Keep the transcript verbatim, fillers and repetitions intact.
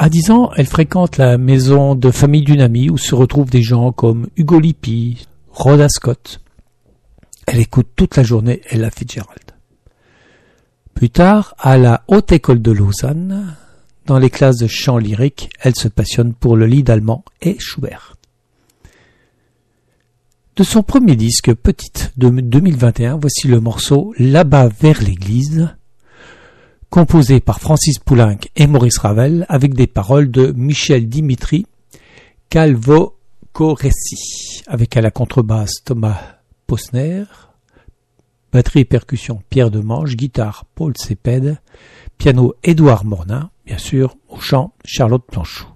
À dix ans, elle fréquente la maison de famille d'une amie où se retrouvent des gens comme Hugo Lippi, Rhoda Scott. Elle écoute toute la journée Ella Fitzgerald. Plus tard, à la Haute École de Lausanne, dans les classes de chant lyrique, elle se passionne pour le lied allemand et Schubert. De son premier disque Petite de deux mille vingt et un, voici le morceau Là-bas vers l'église, composé par Francis Poulenc et Maurice Ravel, avec des paroles de Michel Dimitri Calvocoressi, avec à la contrebasse Thomas Posner, batterie et percussion Pierre Demange, guitare Paul Cepede, piano Édouard Mornin, bien sûr, au chant Charlotte Planchou.